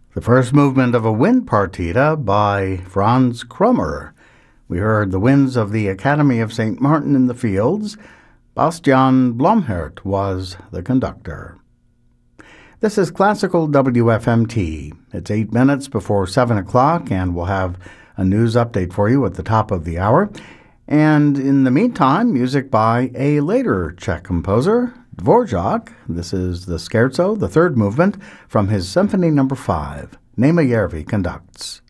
The first movement of a wind partita by Franz Krummer. We heard The Winds of the Academy of St. Martin in the Fields. Bastian Blomhert was the conductor. This is Classical WFMT. It's 8 minutes before 7 o'clock, and we'll have a news update for you at the top of the hour. And in the meantime, music by a later Czech composer, Dvorak. This is the Scherzo, the third movement, from his Symphony No. 5. Nema Järvi conducts.